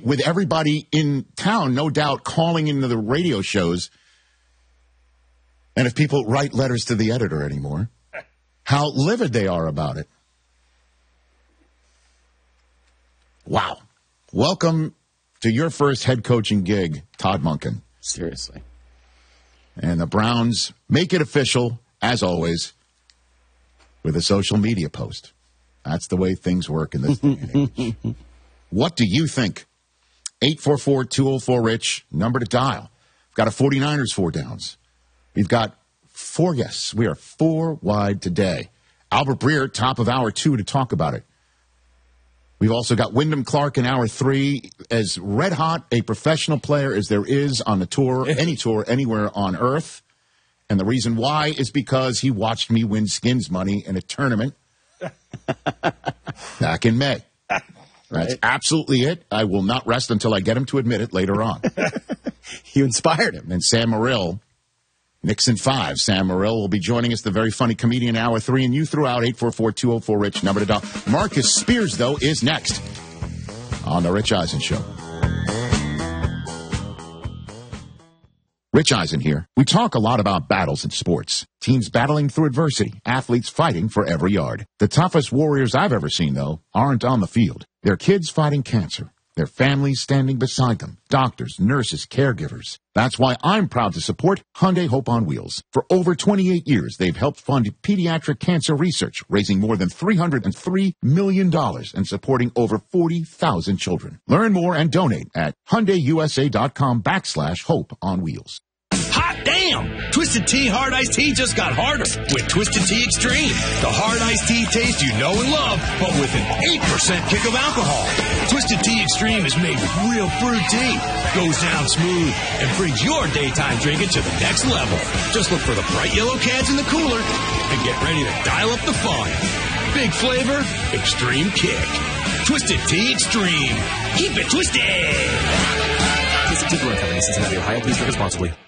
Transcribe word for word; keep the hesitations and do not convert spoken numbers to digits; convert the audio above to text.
with everybody in town, no doubt, calling into the radio shows. And if people write letters to the editor anymore, how livid they are about it. Wow. Welcome to your first head coaching gig, Todd Monken. Seriously. And the Browns make it official, as always, with a social media post. That's the way things work in this day and age. What do you think? eight four four, two oh four, RICH, number to dial. We've got a 49ers four downs. We've got four guests. We are four wide today. Albert Breer, top of hour two, to talk about it. We've also got Wyndham Clark in hour three, as red hot a professional player as there is on the tour, any tour, anywhere on earth. And the reason why is because he watched me win skins money in a tournament back in May. That's right. Absolutely it. I will not rest until I get him to admit it later on. You inspired him. And Sam Morrill, Nixon five. Sam Morrill will be joining us, the very funny comedian, hour three. And you threw out eight four four, two oh four, RICH, number to dial. Marcus Spears, though, is next on The Rich Eisen Show. Rich Eisen here. We talk a lot about battles in sports. Teams battling through adversity. Athletes fighting for every yard. The toughest warriors I've ever seen, though, aren't on the field. They're kids fighting cancer. Their families standing beside them. Doctors, nurses, caregivers. That's why I'm proud to support Hyundai Hope on Wheels. For over twenty-eight years, they've helped fund pediatric cancer research, raising more than three hundred three million dollars and supporting over forty thousand children. Learn more and donate at HyundaiUSA.com backslash Hope on Wheels. Hot damn! Twisted Tea Hard Iced Tea just got harder with Twisted Tea Extreme. The hard iced tea taste you know and love, but with an eight percent kick of alcohol. Twisted Tea Extreme is made with real fruit tea, goes down smooth, and brings your daytime drinking to the next level. Just look for the bright yellow cans in the cooler and get ready to dial up the fun. Big flavor, extreme kick. Twisted Tea Extreme. Keep it twisted! Twisted Tea Brewing Company, Cincinnati, Ohio. Please drink responsibly.